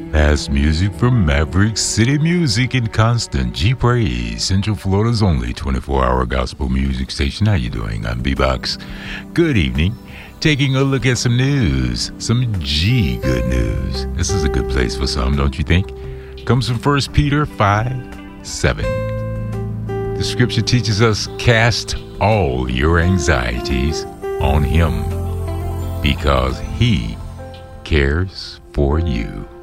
That's music from Maverick City Music and Constant G Praise, Central Florida's only 24-hour gospel music station. How you doing? I'm B-Box. Good evening. Taking a look at some news, some G good news. This is a good place for some, don't you think? Comes from 1 Peter 5:7. The scripture teaches us, cast all your anxieties on him because he cares for you.